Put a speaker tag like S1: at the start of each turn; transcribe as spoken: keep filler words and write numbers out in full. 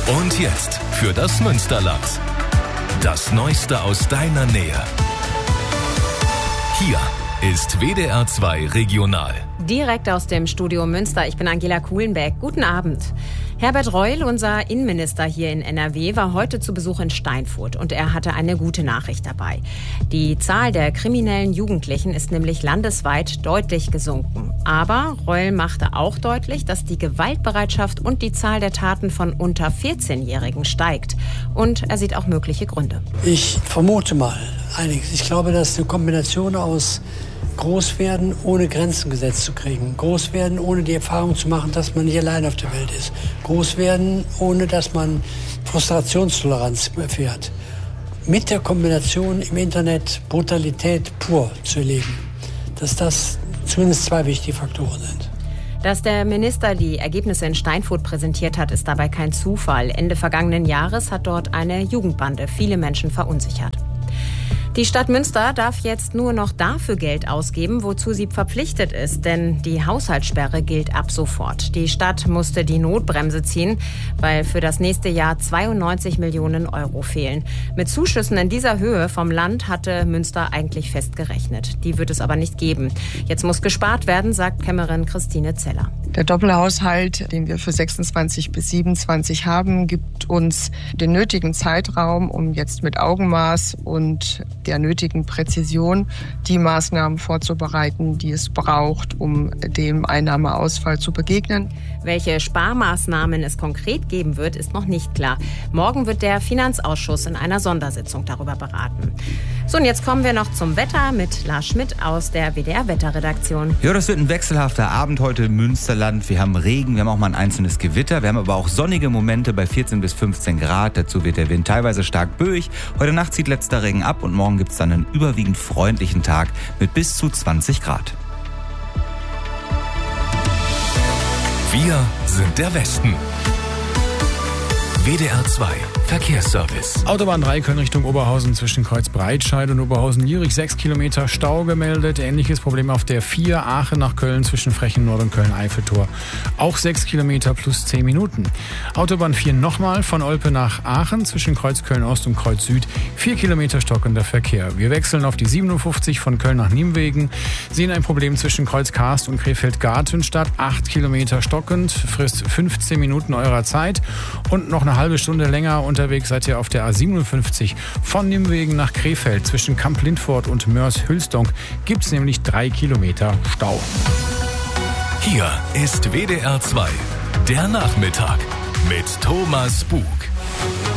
S1: Und jetzt für das Münsterland. Das Neueste aus deiner Nähe. Hier ist W D R zwei Regional.
S2: Direkt aus dem Studio Münster. Ich bin Angela Kuhlenbeck. Guten Abend. Herbert Reul, unser Innenminister hier in N R W, war heute zu Besuch in Steinfurt und er hatte eine gute Nachricht dabei. Die Zahl der kriminellen Jugendlichen ist nämlich landesweit deutlich gesunken. Aber Reul machte auch deutlich, dass die Gewaltbereitschaft und die Zahl der Taten von unter vierzehnjährigen steigt. Und er sieht auch mögliche Gründe.
S3: Ich vermute mal einiges. Ich glaube, das ist eine Kombination aus Großwerden, ohne Grenzen gesetzt zu kriegen. Großwerden, ohne die Erfahrung zu machen, dass man nicht allein auf der Welt ist. Großwerden, ohne dass man Frustrationstoleranz erfährt. Mit der Kombination im Internet Brutalität pur zu erleben. Dass das zumindest zwei wichtige Faktoren sind.
S2: Dass der Minister die Ergebnisse in Steinfurt präsentiert hat, ist dabei kein Zufall. Ende vergangenen Jahres hat dort eine Jugendbande viele Menschen verunsichert. Die Stadt Münster darf jetzt nur noch dafür Geld ausgeben, wozu sie verpflichtet ist, denn die Haushaltssperre gilt ab sofort. Die Stadt musste die Notbremse ziehen, weil für das nächste Jahr zweiundneunzig Millionen Euro fehlen. Mit Zuschüssen in dieser Höhe vom Land hatte Münster eigentlich fest gerechnet. Die wird es aber nicht geben. Jetzt muss gespart werden, sagt Kämmerin Christine Zeller.
S4: Der Doppelhaushalt, den wir für sechsundzwanzig bis siebenundzwanzig haben, gibt uns den nötigen Zeitraum, um jetzt mit Augenmaß und der nötigen Präzision die Maßnahmen vorzubereiten, die es braucht, um dem Einnahmeausfall zu begegnen.
S2: Welche Sparmaßnahmen es konkret geben wird, ist noch nicht klar. Morgen wird der Finanzausschuss in einer Sondersitzung darüber beraten. So, und jetzt kommen wir noch zum Wetter mit Lars Schmidt aus der W D R-Wetterredaktion.
S5: Ja, das wird ein wechselhafter Abend heute im Münsterland. Wir haben Regen, wir haben auch mal ein einzelnes Gewitter. Wir haben aber auch sonnige Momente bei vierzehn bis fünfzehn Grad. Dazu wird der Wind teilweise stark böig. Heute Nacht zieht letzter Regen ab und morgen gibt es dann einen überwiegend freundlichen Tag mit bis zu zwanzig Grad.
S1: Wir sind der Westen. W D R zwei Verkehrsservice.
S6: Autobahn drei Köln Richtung Oberhausen zwischen Kreuz Breitscheid und Oberhausen-Jülich. sechs Kilometer Stau gemeldet. Ähnliches Problem auf der vier Aachen nach Köln zwischen Frechen Nord und Köln-Eiffeltor. Auch sechs Kilometer plus zehn Minuten. Autobahn vier nochmal von Olpe nach Aachen zwischen Kreuz Köln-Ost und Kreuz Süd. vier Kilometer stockender Verkehr. Wir wechseln auf die siebenundfünfzig von Köln nach Nimwegen. Sehen ein Problem zwischen Kreuz Karst und Krefeld-Gartenstadt. acht Kilometer stockend. Frisst fünfzehn Minuten eurer Zeit. Und noch eine halbe Stunde länger unterwegs seid ihr auf der A siebenundfünfzig von Nimwegen nach Krefeld. Zwischen Kamp-Lindfort und Mörs-Hülsdonk gibt es nämlich drei Kilometer Stau.
S1: Hier ist W D R zwei, der Nachmittag mit Thomas Bug.